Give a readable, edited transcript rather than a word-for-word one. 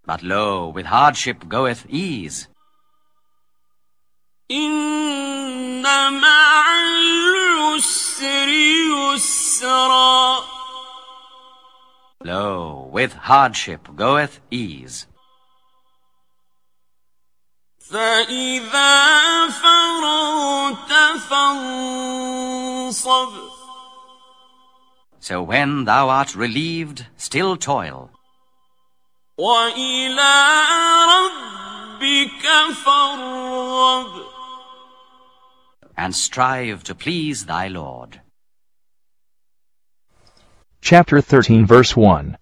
But lo, with hardship goeth ease. إن مع العسر يسرا. Lo, with hardship goeth ease. فإذا فرغت فانصب. So when thou art relieved, still toil. وإلى ربك فارغب. And strive to please thy Lord. Chapter 13 verse 1.